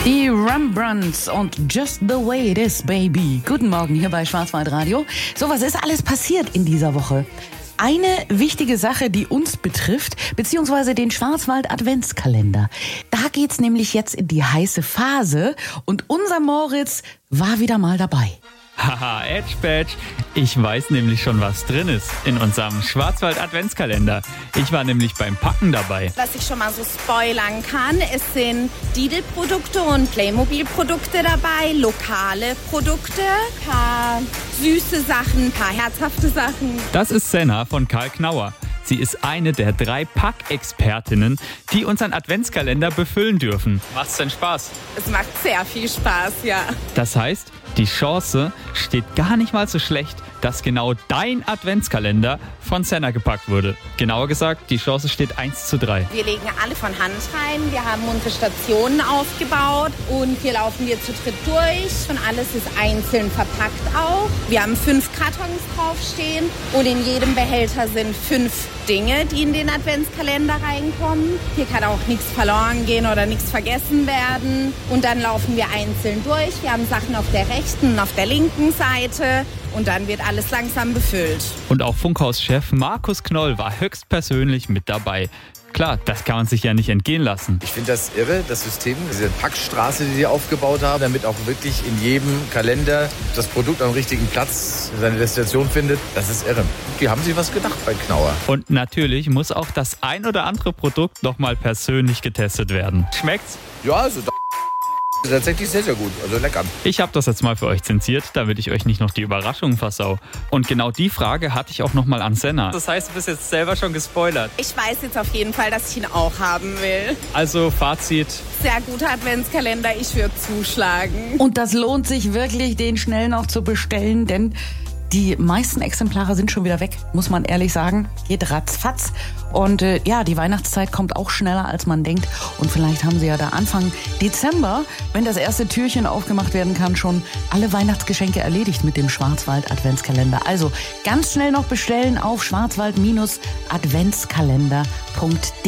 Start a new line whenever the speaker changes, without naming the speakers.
Die Rembrandts und Just the Way It Is, Baby. Guten Morgen hier bei Schwarzwaldradio. So, was ist alles passiert in dieser Woche? Eine wichtige Sache, die uns betrifft, beziehungsweise den Schwarzwald-Adventskalender. Da geht's nämlich jetzt in die heiße Phase und unser Moritz war wieder mal dabei.
Haha, Edge Badge. Ich weiß nämlich schon, was drin ist in unserem Schwarzwald-Adventskalender. Ich war nämlich beim Packen dabei.
Was ich schon mal so spoilern kann, es sind Lidl-Produkte und Playmobil-Produkte dabei, lokale Produkte, paar süße Sachen, paar herzhafte Sachen.
Das ist Senna von Karl Knauer. Sie ist eine der 3 Packexpertinnen, die unseren Adventskalender befüllen dürfen. Macht's denn Spaß?
Es macht sehr viel Spaß, ja.
Das heißt, die Chance steht gar nicht mal so schlecht, dass genau dein Adventskalender von Senna gepackt wurde. Genauer gesagt, die Chance steht 1:3.
Wir legen alle von Hand rein, wir haben unsere Stationen aufgebaut und hier laufen wir zu dritt durch und alles ist einzeln verpackt auch. Wir haben 5 Kartons draufstehen und in jedem Behälter sind 5 Dinge, die in den Adventskalender reinkommen. Hier kann auch nichts verloren gehen oder nichts vergessen werden. Und dann laufen wir einzeln durch. Wir haben Sachen auf der rechten und auf der linken Seite. Und dann wird alles langsam befüllt.
Und auch Funkhauschef Markus Knoll war höchstpersönlich mit dabei. Klar, das kann man sich ja nicht entgehen lassen.
Ich finde das irre, das System, diese Packstraße, die sie aufgebaut haben, damit auch wirklich in jedem Kalender das Produkt am richtigen Platz seine Destination findet. Das ist irre. Die haben sich was gedacht bei Knauer.
Und natürlich muss auch das ein oder andere Produkt nochmal persönlich getestet werden. Schmeckt's?
Ja, also tatsächlich sehr, sehr gut. Also lecker.
Ich habe das jetzt mal für euch zensiert, damit ich euch nicht noch die Überraschung versau. Und genau die Frage hatte ich auch nochmal an Senna. Das heißt, du bist jetzt selber schon gespoilert.
Ich weiß jetzt auf jeden Fall, dass ich ihn auch haben will.
Also Fazit.
Sehr guter Adventskalender, ich würde zuschlagen.
Und das lohnt sich wirklich, den schnell noch zu bestellen, denn die meisten Exemplare sind schon wieder weg, muss man ehrlich sagen. Geht ratzfatz. Und die Weihnachtszeit kommt auch schneller, als man denkt. Und vielleicht haben sie ja da Anfang Dezember, wenn das erste Türchen aufgemacht werden kann, schon alle Weihnachtsgeschenke erledigt mit dem Schwarzwald-Adventskalender. Also ganz schnell noch bestellen auf schwarzwald-adventskalender.de.